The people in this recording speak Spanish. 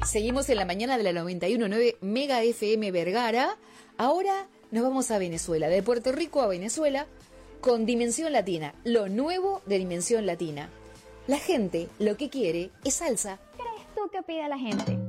Seguimos en la mañana de la 91.9 Mega FM Vergara. Ahora nos vamos a Venezuela, de Puerto Rico a Venezuela, con Dimensión Latina, lo nuevo de Dimensión Latina. La gente lo que quiere es salsa. ¿Qué crees tú que pide la gente?